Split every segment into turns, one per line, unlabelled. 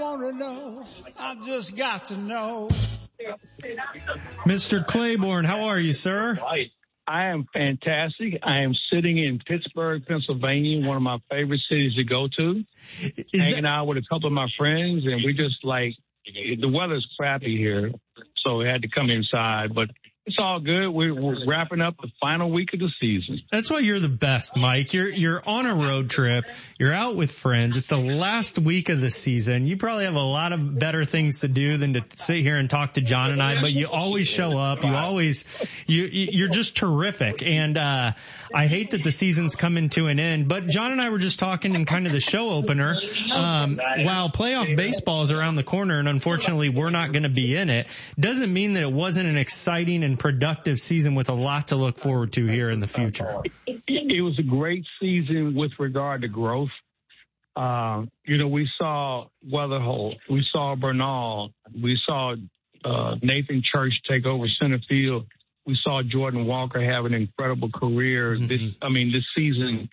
want to know. I just got to know.
Mr. Claiborne, how are you, sir?
I am fantastic. I am sitting in Pittsburgh, Pennsylvania, one of my favorite cities to go to, hanging out with a couple of my friends, and we just the weather's crappy here, so we had to come inside, but it's all good. We're wrapping up the final week of the season.
That's why you're the best, Mike. You're on a road trip. You're out with friends. It's the last week of the season. You probably have a lot of better things to do than to sit here and talk to John and I, but you always show up. You're just terrific. And, I hate that the season's coming to an end, but John and I were just talking in kind of the show opener. While playoff baseball is around the corner and unfortunately we're not going to be in it, doesn't mean that it wasn't an exciting and productive season with a lot to look forward to here in the future.
It was a great season with regard to growth. We saw Weatherholt, we saw Bernal, we saw Nathan Church take over center field. We saw Jordan Walker have an incredible career.
Mm-hmm.
This season,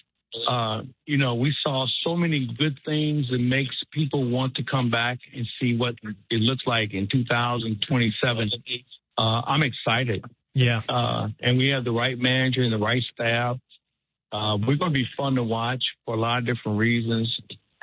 we saw so many good things that makes people want to come back and see what it looks like in 2027. I'm excited.
Yeah.
And we have the right manager and the right staff. We're going to be fun to watch for a lot of different reasons.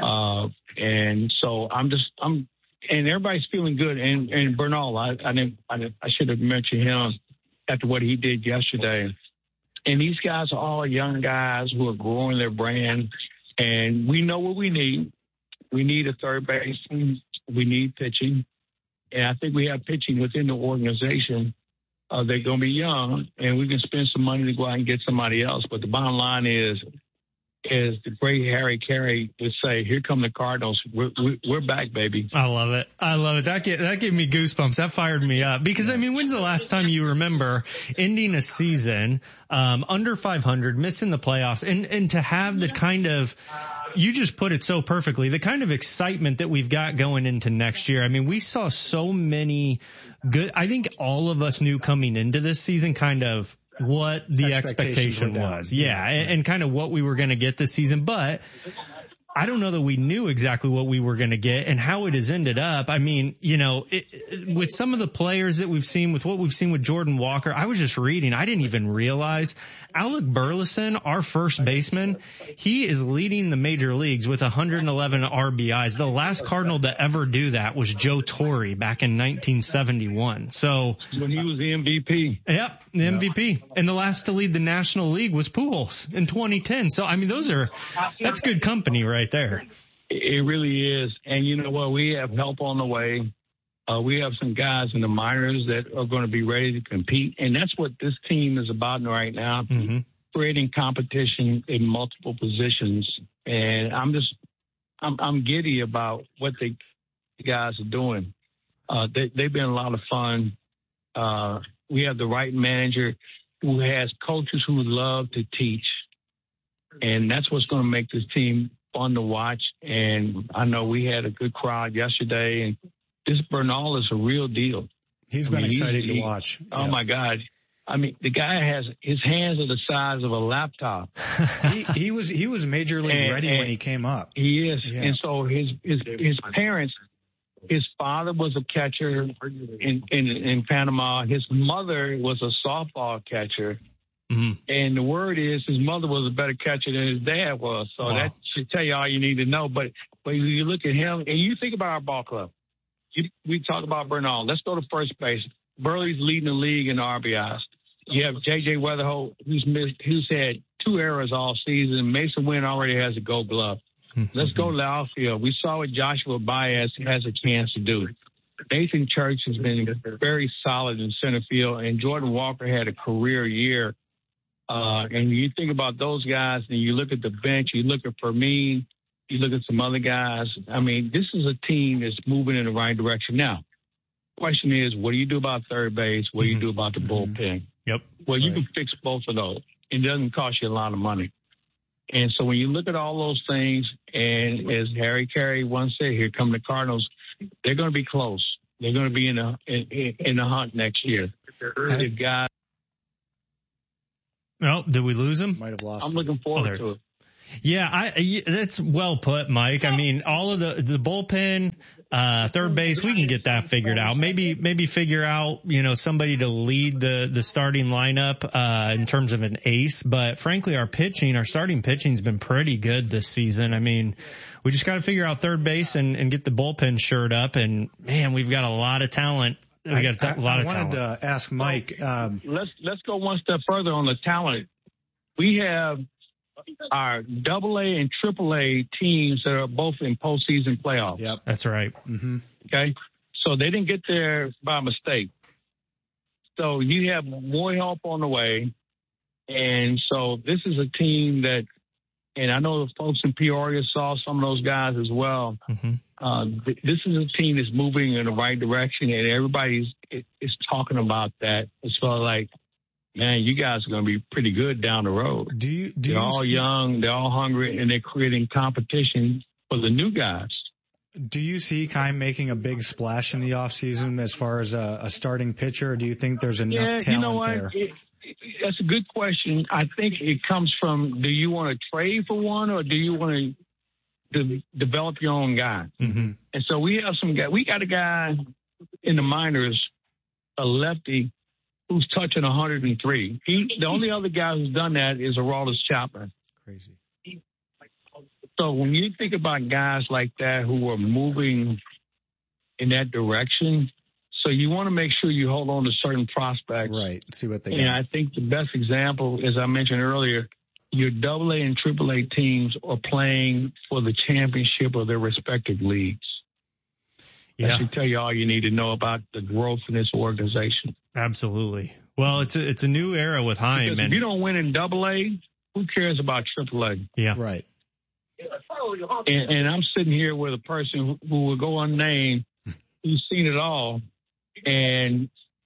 And so and everybody's feeling good. And Bernal, I should have mentioned him after what he did yesterday. And these guys are all young guys who are growing their brand. And we know what we need. We need a third baseman. We need pitching. And I think we have pitching within the organization. They're going to be young, and we can spend some money to go out and get somebody else. But the bottom line is the great Harry Carey would say, here come the Cardinals. We're back, baby.
I love it. That gave me goosebumps. That fired me up. Because, when's the last time you remember ending a season under 500, missing the playoffs, and to have the kind of, you just put it so perfectly, the kind of excitement that we've got going into next year. We saw so many good, I think all of us knew coming into this season kind of what the expectation was. Yeah. And kind of what we were going to get this season. But I don't know that we knew exactly what we were going to get and how it has ended up. With some of the players that we've seen, with what we've seen with Jordan Walker, I was just reading, I didn't even realize Alec Burleson, our first baseman, he is leading the major leagues with 111 RBIs. The last Cardinal to ever do that was Joe Torre back in 1971. So
when he was the MVP.
Yep, the MVP. And the last to lead the National League was Pujols in 2010. So, that's good company right there.
It really is. And you know what? We have help on the way. We have some guys in the minors that are going to be ready to compete. And that's what this team is about right now, creating competition in multiple positions. And I'm giddy about what the guys are doing. They've been a lot of fun. We have the right manager who has coaches who love to teach. And that's what's going to make this team fun to watch. And I know we had a good crowd yesterday, and this Bernal is a real deal.
He's been exciting to watch.
Oh, my God. The guy has his hands are the size of a laptop.
he was major league ready when he came up.
He is. Yeah. And so his parents, his father was a catcher in Panama. His mother was a softball catcher.
Mm-hmm.
And the word is his mother was a better catcher than his dad was. So that should tell you all you need to know. But you look at him and you think about our ball club. We talk about Bernal. Let's go to first base. Burley's leading the league in RBIs. You have J.J. Weatherholt, who's had 2 errors all season. Mason Wynn already has a Gold Glove. Mm-hmm. Let's go to the outfield. We saw what Joshua Baez has a chance to do. Nathan Church has been very solid in center field, and Jordan Walker had a career year. And you think about those guys, and you look at the bench, you look at Fermin, you look at some other guys. This is a team that's moving in the right direction. Now, the question is, what do you do about third base? What do you do about the bullpen?
Yep.
Well, you can fix both of those. It doesn't cost you a lot of money. And so when you look at all those things, and as Harry Carey once said, here come the Cardinals, they're going to be close. They're going to be in the hunt next year. They've got.
Well, did we lose him?
Might have lost.
I'm looking forward to it.
Yeah, that's well put, Mike. I mean, all of the bullpen, third base, we can get that figured out. Maybe figure out, somebody to lead the starting lineup, in terms of an ace. But frankly, our starting pitching's been pretty good this season. I mean, we just got to figure out third base and get the bullpen shored up. And man, we've got a lot of talent. I wanted
to ask Mike.
Let's go one step further on the talent. We have our AA and AAA teams that are both in postseason playoffs.
Yep, that's right.
Mm-hmm.
Okay, so they didn't get there by mistake. So you have more help on the way, and so this is a team that, and I know the folks in Peoria saw some of those guys as well.
Mm-hmm.
This is a team that's moving in the right direction, and everybody's is talking about that. It's sort of like, man, you guys are going to be pretty good down the road. They're all young, they're all hungry, and they're creating competition for the new guys.
Do you see Keim making a big splash in the offseason as far as a starting pitcher? Or do you think there's enough talent there?
That's a good question. I think it comes from, do you want to trade for one, or do you want to develop your own guy?
Mm-hmm.
And so we have some guy. We got a guy in the minors, a lefty, who's touching 103. The only other guy who's done that is Aroldis Chapman.
Crazy.
So when you think about guys like that who are moving in that direction, so you want to make sure you hold on to certain prospects.
Right. See what they
And I think the best example, as I mentioned earlier, your AA and AAA teams are playing for the championship of their respective leagues.
Yeah.
That should tell you all you need to know about the growth in this organization.
Absolutely. Well, it's a new era with Keim.
If you don't win in AA, who cares about AAA?
Yeah.
Right.
And I'm sitting here with a person who will go unnamed, who's seen it all, and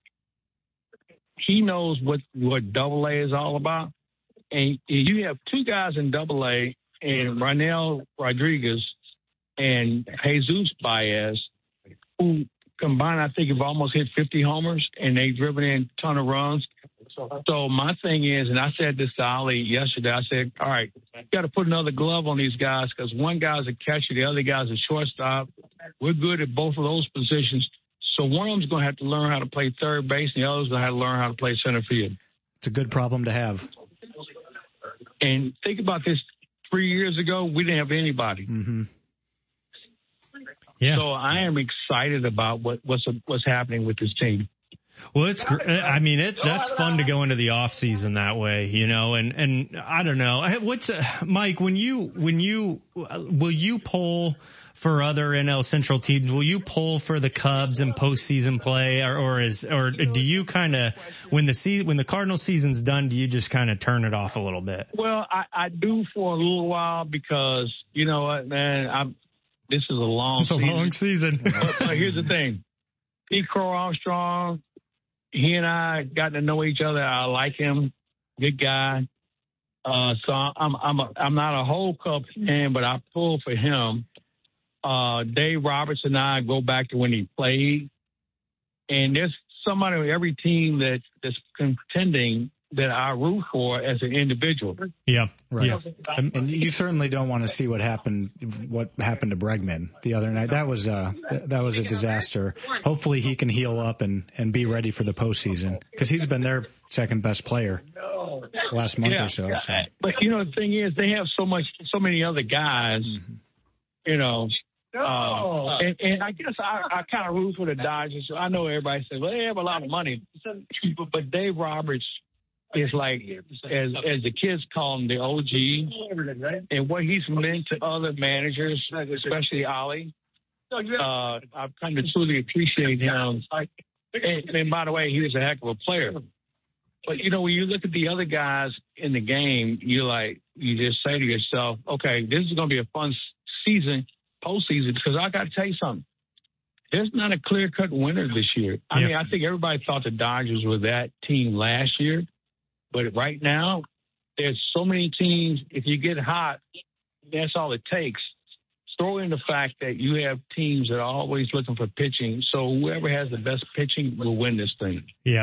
he knows what AA is all about. And you have two guys in AA, and Ronel Rodriguez and Jesus Baez, who combined, I think, have almost hit 50 homers, and they've driven in a ton of runs. So my thing is, and I said this to Ali yesterday, I said, all right, you got to put another glove on these guys, because one guy's a catcher, the other guy's a shortstop. We're good at both of those positions. So one of them's going to have to learn how to play third base, and the other's going to have to learn how to play center field.
It's a good problem to have.
And think about this. 3 years ago, we didn't have anybody.
Mm-hmm.
Yeah.
So I am excited about what's happening with this team.
Well, it's great. I mean, that's fun to go into the off season that way, and I don't know. What's Mike, when you will you poll for other NL Central teams? Will you poll for the Cubs in postseason play, or do you kind of, when the Cardinal season's done, do you just kind of turn it off a little bit?
Well, I do for a little while, because you know what, man, this is a long
season.
But here's the thing. Pete Crow Armstrong, he and I got to know each other. I like him. Good guy. So I'm not a whole Cubs fan, but I pull for him. Dave Roberts and I go back to when he played. And there's somebody on every team that's contending that I root for as an individual.
Yeah.
Right.
Yeah.
And you certainly don't want to see what happened to Bregman the other night. That was a disaster. Hopefully he can heal up and be ready for the postseason, because he's been their second best player last month or so.
But the thing is, they have so many other guys, and I guess I kind of root for the Dodgers. I know everybody says, well, they have a lot of money, but Dave Roberts is like, as the kids call him, the OG, and what he's meant to other managers, especially Ollie. I've come to truly appreciate him. And by the way, he was a heck of a player. But when you look at the other guys in the game, you just say to yourself, okay, this is going to be a fun season, postseason, because I got to tell you something. There's not a clear-cut winner this year. I mean, I think everybody thought the Dodgers were that team last year. But right now, there's so many teams. If you get hot, that's all it takes. Throw in the fact that you have teams that are always looking for pitching. So whoever has the best pitching will win this thing.
Yeah.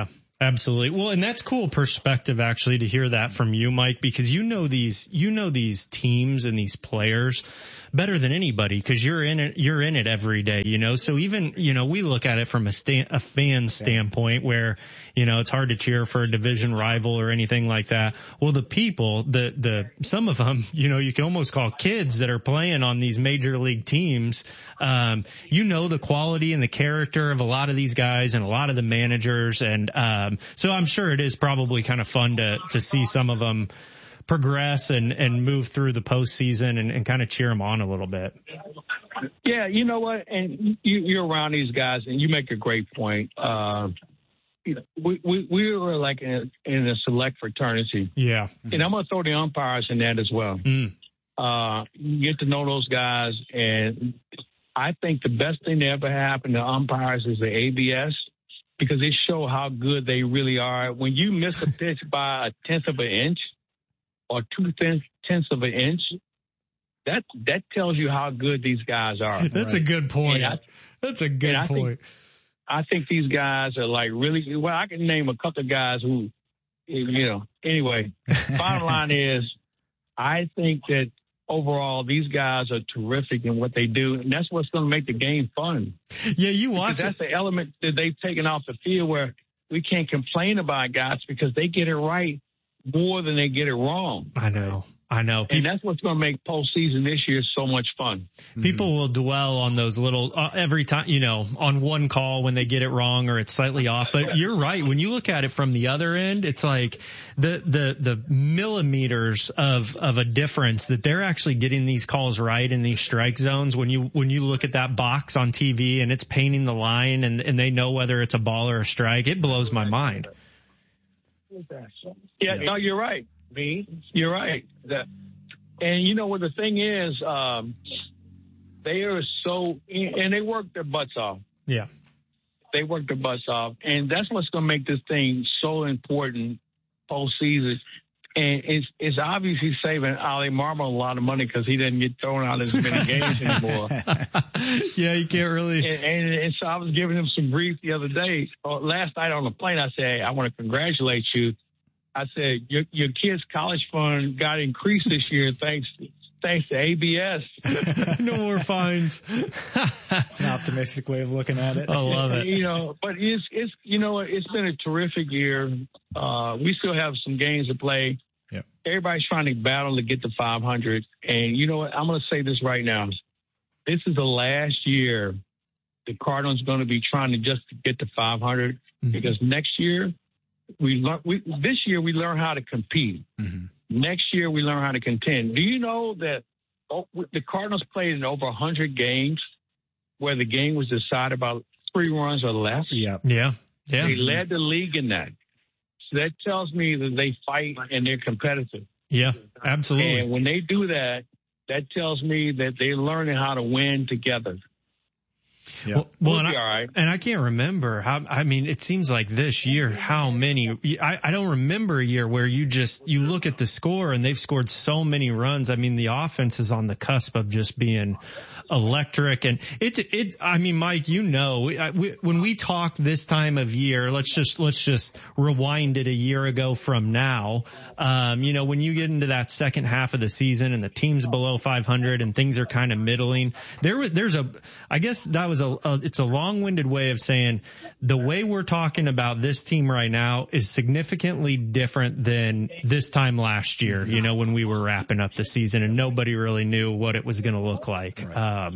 Absolutely. Well, and that's cool perspective actually to hear that from you, Mike, because you know these teams and these players better than anybody because you're in it every day, you know? So even, you know, we look at it from a fan standpoint where, you know, it's hard to cheer for a division rival or anything like that. Well, the people, some of them, you know, you can almost call kids that are playing on these major league teams. You know, the quality and the character of a lot of these guys and a lot of the managers. And, so I'm sure it is probably kind of fun to see some of them progress and move through the postseason and kind of cheer them on a little bit.
Yeah, you know what? And you're around these guys, and you make a great point. You know, we were like in a select fraternity.
Yeah.
And I'm going to throw the umpires in that as well. You get to know those guys, and I think the best thing that ever happened to umpires is the ABS because they show how good they really are. When you miss a pitch by a tenth of an inch, or 2/10 of an inch, that tells you how good these guys are.
That's a good point. That's a good point.
I think these guys are like really, well, I can name a couple of guys who, you know, anyway, bottom line is I think that overall these guys are terrific in what they do, and that's what's going to make the game fun.
Yeah, you watch
it. That's the element that they've taken off the field where we can't complain about guys because they get it right more than they get it wrong.
I know.
And that's what's going to make postseason this year so much fun.
People will dwell on those little, every time, you know, on one call when they get it wrong or it's slightly off. But you're right. When you look at it from the other end, it's like the millimeters of a difference that they're actually getting these calls right in these strike zones. When you look at that box on TV and it's painting the line and they know whether it's a ball or a strike, it blows my mind.
Yeah, no, you're right. You're right. And you know what the thing is, they are so, and they work their butts off.
Yeah.
They work their butts off. And that's what's going to make this thing so important postseason. And it's obviously saving Ali Marmol a lot of money because he doesn't get thrown out as many games anymore.
Yeah, you can't really.
And so I was giving him some grief the other day. Last night on the plane, I said, hey, I want to congratulate you. I said, your kid's college fund got increased this year thanks to ABS.
No more fines.
It's an optimistic way of looking at it.
I love it.
You know, but it's you know, it's been a terrific year. We still have some games to play.
Yep.
Everybody's trying to battle to get to 500. And you know what? I'm going to say this right now. This is the last year the Cardinals are going to be trying to just get to 500 because next year, this year we learn how to compete. Next year we learn how to contend. Do you know that the Cardinals played in over 100 games where the game was decided by 3 runs or less?
Yeah.
They led the league in that. So that tells me that they fight and they're competitive.
Yeah, absolutely.
And when they do that, that tells me that they're learning how to win together.
Yeah. Well, and I can't remember how, I mean, it seems like this year, how many, I don't remember a year where you look at the score and they've scored so many runs. I mean, the offense is on the cusp of just being electric. And I mean, Mike, you know, when we talk this time of year, let's just rewind it a year ago from now. You know, when you get into that second half of the season and the team's below 500 and things are kind of middling, I guess that was it's a long-winded way of saying the way we're talking about this team right now is significantly different than this time last year, you know, when we were wrapping up the season and nobody really knew what it was going to look like.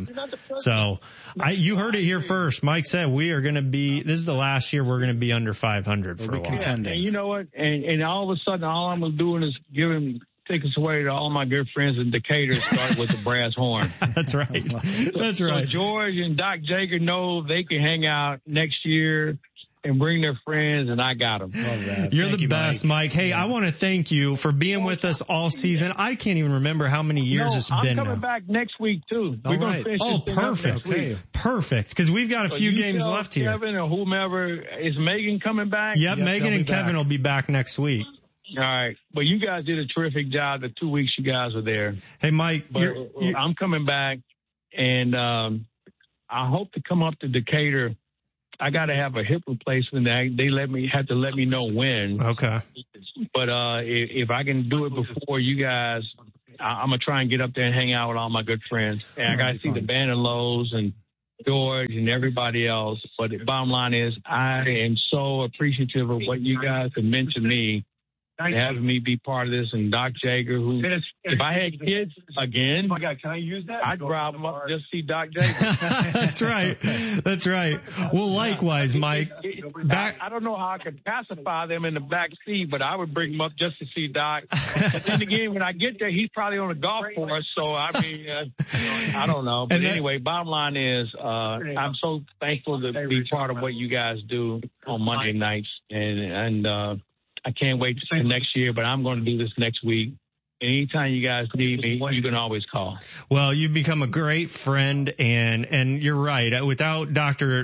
So you heard it here first. Mike said this is the last year we're going to be under 500 for a while.
Contending. And you know what? And all of a sudden, all I'm doing is giving tickets away to all my good friends in Decatur, starting with the brass horn.
That's right. That's right.
So George and Doc Jager know they can hang out next year and bring their friends, and I got them.
You're the best, Mike. Hey, I want to thank you for being with us all season. I can't even remember how many years it's been.
I'm coming back next week, too.
We're going to finish perfect. Perfect, because we've got a few games left here.
Kevin or whomever, is Megan coming back?
Yep, Megan and Kevin will be back next week.
All right. Well, you guys did a terrific job the 2 weeks you guys were there.
Hey, Mike.
I'm coming back, and I hope to come up to Decatur I got to have a hip replacement. They have to let me know when.
Okay.
But if I can do it before you guys, I'm gonna try and get up there and hang out with all my good friends. And I got to see the Bandelows and George and everybody else. But the bottom line is, I am so appreciative of what you guys have mentioned me, having me be part of this, and Doc Jager, who, if I had kids again, oh my God, can I use that? I'd drive them up just to see Doc Jager.
That's right. That's right. Well, likewise, Mike.
I don't know how I could pacify them in the back seat, but I would bring them up just to see Doc. But then again, when I get there, he's probably on a golf course, so I mean, I don't know. But anyway, bottom line is, I'm so thankful to be part of what you guys do on Monday nights, and I can't wait to next year, but I'm going to do this next week. Anytime you guys need me, you can always call.
Well, you've become a great friend, and you're right. Without Dr.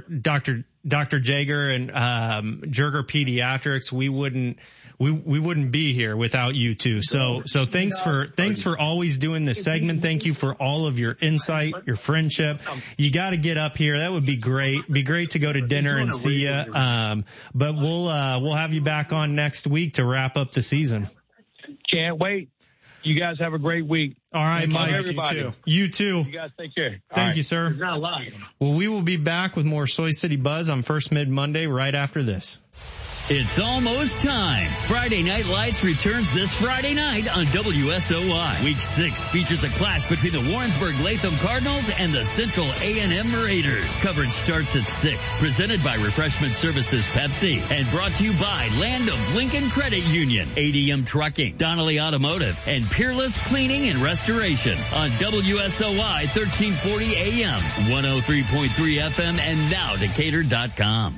Jager and Jager Pediatrics, we wouldn't be here without you two. So thanks for always doing this segment. Thank you for all of your insight, your friendship. You got to get up here. That would be great. Be great to go to dinner and see you. But we'll have you back on next week to wrap up the season.
Can't wait. You guys have a great week.
All right, Mike.
Everybody.
You too.
You guys take care.
Thank you, sir. Well, we will be back with more Soy City Buzz on First Mid Monday right after this.
It's almost time. Friday Night Lights returns this Friday night on WSOY. Week 6 features a clash between the Warrensburg-Latham Cardinals and the Central A&M Raiders. Coverage starts at 6. Presented by Refreshment Services Pepsi and brought to you by Land of Lincoln Credit Union, ADM Trucking, Donnelly Automotive, and Peerless Cleaning and Restoration on WSOY 1340 AM, 103.3 FM, and now Decatur.com.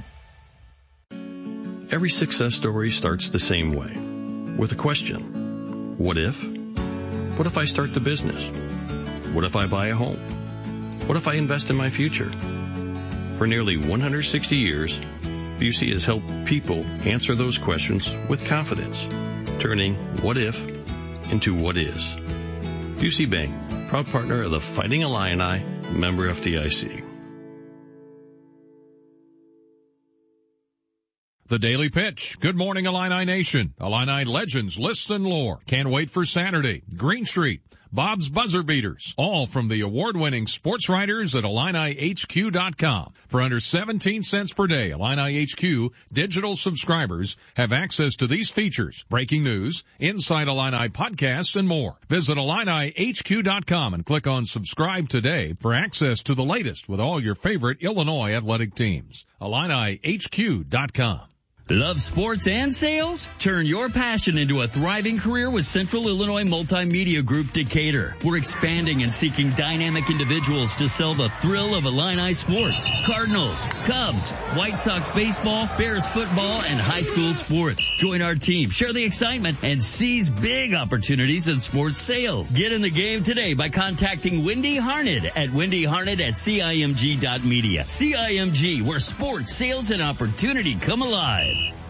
Every success story starts the same way, with a question. What if? What if I start the business? What if I buy a home? What if I invest in my future? For nearly 160 years, Busey has helped people answer those questions with confidence, turning what if into what is. Busey Bank, proud partner of the Fighting Illini, member FDIC.
The Daily Pitch. Good morning, Illini Nation. Illini legends, lists, and lore. Can't wait for Saturday. Green Street. Bob's Buzzer Beaters. All from the award-winning sports writers at IlliniHQ.com. For under 17 cents per day, Illini HQ digital subscribers have access to these features, breaking news, Inside Illini podcasts, and more. Visit IlliniHQ.com and click on subscribe today for access to the latest with all your favorite Illinois athletic teams. IlliniHQ.com.
Love sports and sales? Turn your passion into a thriving career with Central Illinois Multimedia Group Decatur. We're expanding and seeking dynamic individuals to sell the thrill of Illini sports. Cardinals, Cubs, White Sox baseball, Bears football, and high school sports. Join our team, share the excitement, and seize big opportunities in sports sales. Get in the game today by contacting Wendy Harned at wendyharned@cimg.media. CIMG, where sports, sales, and opportunity come alive.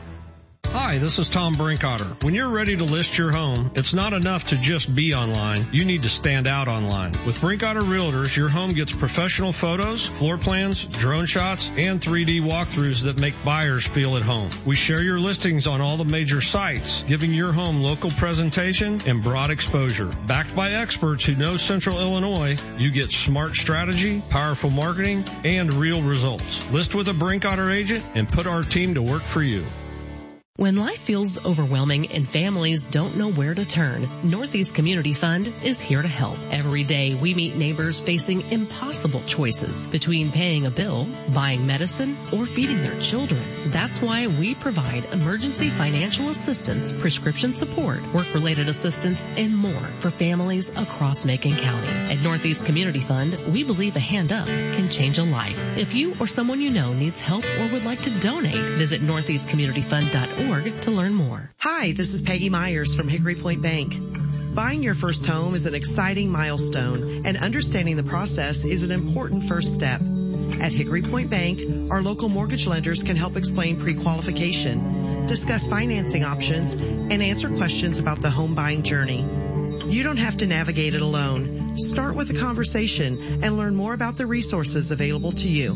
Hi, this is Tom Brinkotter. When you're ready to list your home, it's not enough to just be online. You need to stand out online. With Brinkotter Realtors, your home gets professional photos, floor plans, drone shots, and 3D walkthroughs that make buyers feel at home. We share your listings on all the major sites, giving your home local presentation and broad exposure. Backed by experts who know Central Illinois, you get smart strategy, powerful marketing, and real results. List with a Brinkotter agent and put our team to work for you.
When life feels overwhelming and families don't know where to turn, Northeast Community Fund is here to help. Every day we meet neighbors facing impossible choices between paying a bill, buying medicine, or feeding their children. That's why we provide emergency financial assistance, prescription support, work-related assistance, and more for families across Macon County. At Northeast Community Fund, we believe a hand up can change a life. If you or someone you know needs help or would like to donate, visit northeastcommunityfund.org to learn more.
Hi, this is Peggy Myers from Hickory Point Bank. Buying your first home is an exciting milestone, and understanding the process is an important first step. At Hickory Point Bank, our local mortgage lenders can help explain pre-qualification, discuss financing options, and answer questions about the home buying journey. You don't have to navigate it alone. Start with a conversation and learn more about the resources available to you.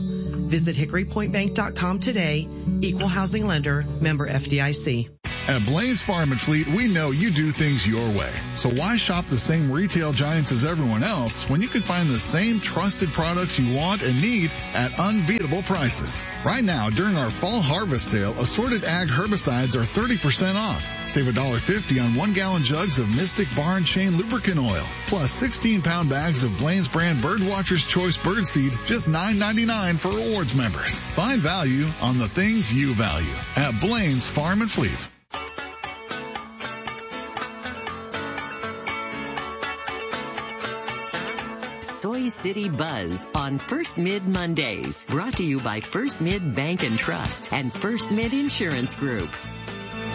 Visit HickoryPointBank.com today. Equal housing lender, member FDIC.
At Blaze Farm and Fleet, we know you do things your way. So why shop the same retail giants as everyone else when you can find the same trusted products you want and need at unbeatable prices? Right now, during our fall harvest sale, assorted ag herbicides are 30% off. Save $1.50 on 1-gallon jugs of Mystic Bar and Chain lubricant oil, plus 16-pound bags of Blaine's brand Birdwatcher's Choice Birdseed, just $9.99 for rewards members. Find value on the things you value at Blaine's Farm and Fleet.
Soy City Buzz on First Mid Mondays. Brought to you by First Mid Bank and Trust and First Mid Insurance Group.